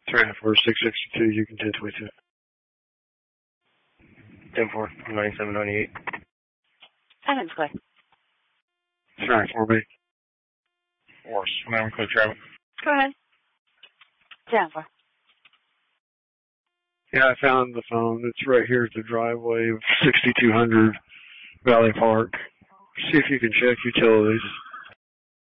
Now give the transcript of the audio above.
394 662, you can 1022. 10-4, 9798. Silence play. 394 B. Force, Madam Clerk Travel. Go ahead. 10-4. Yeah, I found the phone. It's right here at the driveway of 6200 Valley Park. See if you can check utilities.